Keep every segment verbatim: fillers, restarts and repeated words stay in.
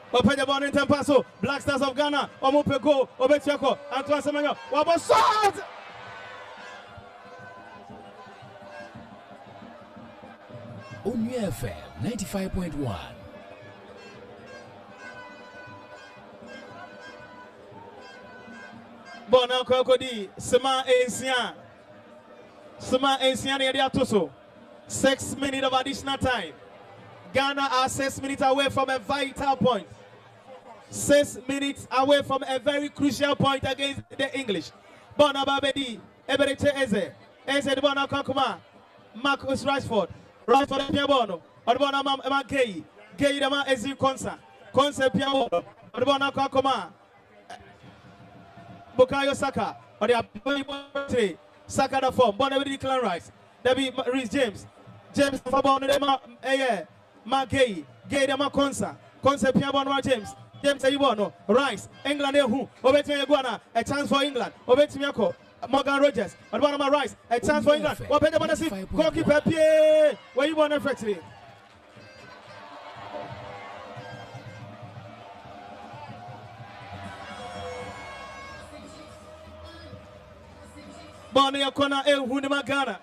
Open the ball in Tempaso. Black Stars of Ghana. Omope go. Obetiako. Antoine Semenyo. Wabo shot. Only F M ninety-five point one. Bona Kokodi. Sema Asian. Sema Asian area Toso. Six minutes of additional time. Ghana are six minutes away from a vital point. Six minutes away from a very crucial point against the English. Bona Babedi. Eberete Eze. Eze de Bona Kakuma. Marcus Rashford. Rashford Piabono. Odbona Mam Gay. Gay Dama Ezi Konsa. Konsa Piabono. Odbona Kakuma. Bukayo Saka. Or the Saka the form. Bona with Declan Rice. Debbie Reece James. James Fabon Dema Eye. Ma Gay. Gay Dama Konsa. Konsa Piabono James. James Ayibono. Rice. England who. Obetimi Iguana. A chance for England. Obetimiako. Morgan Rogers, at one of my rights, a chance for England. What better than see? Goalkeeper Pierre, where you want to fix it? Bonnie O'Connor, El Hundima Ghana.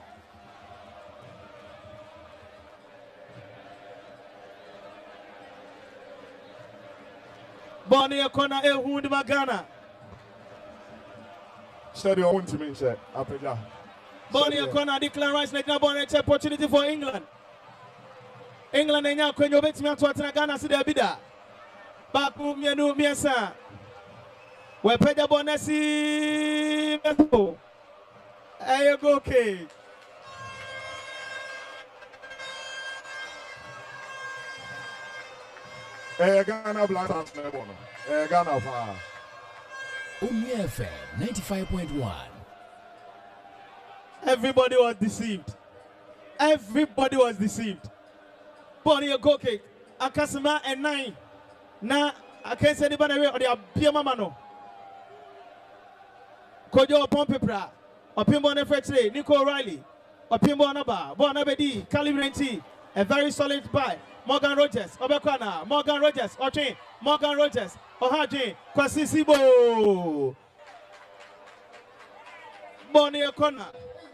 Bonnie O'Connor, El Hundima Ghana. Study on to me, sir. Bonnie O'Connor, Declan Rice, Nigeria, Bonnie, opportunity for England. England, and now, when you bet me to Ghana, see the bidder. Baku, Mianu, Miasa. Where Pedro Bonesi. There you go, okay. Eh, Ghana Black Stars, eh, Ghana Fire. Only F M ninety-five point one. Everybody was deceived. Everybody was deceived. Bonnie Ogoke, Akasima and nine. Now, I can't say anybody or the Piamano. Kojo Pompepra, or Pimbo Nefetre, Nico O'Reilly, or Pimbo Naba, Bonabedi, Calibrenti, a very solid buy. Morgan Rogers, Obekwana, Morgan Rogers, Ochin, Morgan Rogers, Ohaji, Kwasisibo. Bonnie O'Connor.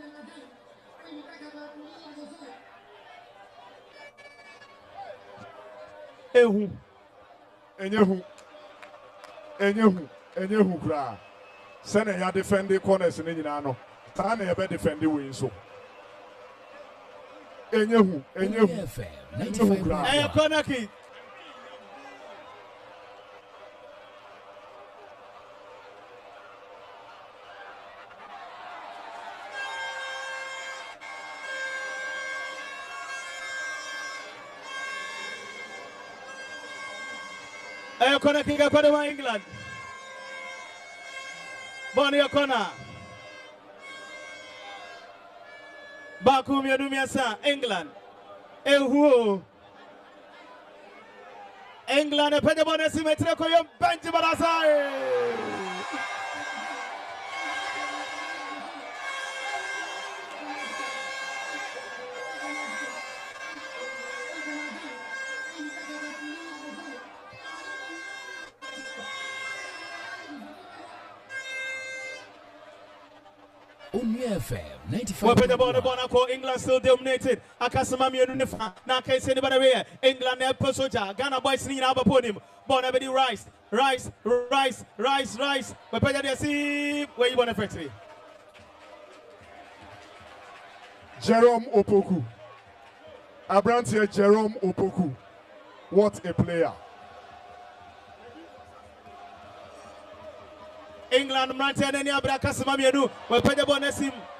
Ehu. Enyehu. Enyehu. Enyehu kra. Sene ya defend the corners in Inano. Tane ya be defend the wing so. Enyehu. Enyehu. ninety-five point one. Hey, Konaki. Hey, Konaki, Gakwadema, England. Bonnie O'Connor. Baku Miadumiasa, England. Ehu. England e pede bone simetre ko yo benji barasai. Only F M ninety-five. What the ball, the ball, England still dominated. Akasama Miadunefa. Now can't say anybody here. England ne Soja. Ghana boys singing out podium. Bonabedi Rice, Rice, Rice, Rice, Rice. But Pedro see where you want to factory. Jerome Opoku. Abrantia Jerome Opoku. What a player. England, Mantia, and Abra Casamamianu, where Pedro Bonesim.